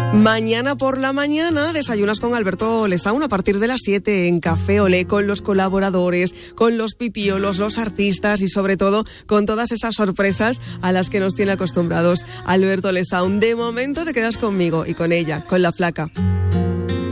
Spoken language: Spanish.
Mañana por la mañana desayunas con Alberto Lezaun a partir de las 7 en Café Olé con los colaboradores, con los pipiolos, los artistas y sobre todo con todas esas sorpresas a las que nos tiene acostumbrados Alberto Lezaun. De momento te quedas conmigo y con ella, con la flaca.